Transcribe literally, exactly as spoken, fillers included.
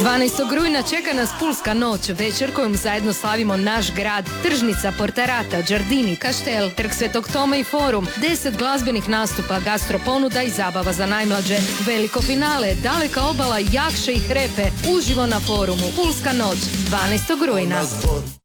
dvanaestog rujna čeka nas Pulska noć, večer kojom zajedno slavimo naš grad. Tržnica, Portarata, Đardini, Kaštel, Trg Svetog Toma i Forum, deset glazbenih nastupa, gastroponuda i zabava za najmlađe. Veliko finale, daleka obala, Jakše i Hrepe, uživo na Forumu. Pulska noć, dvanaestog rujna.